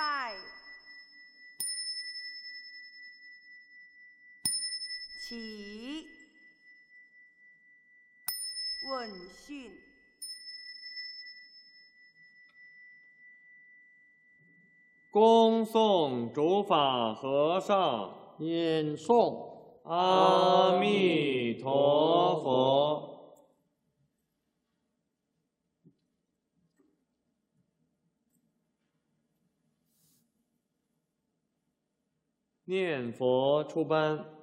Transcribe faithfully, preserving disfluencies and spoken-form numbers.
拜。起。问讯。 恭送主法和尚念诵阿弥陀佛。念佛出班。